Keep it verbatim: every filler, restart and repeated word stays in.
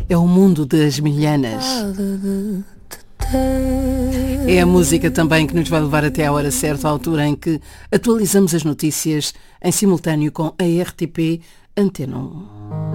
É o mundo das milhanas. É a música também que nos vai levar até à hora certa, à altura em que atualizamos as notícias em simultâneo com a R T P Antena um.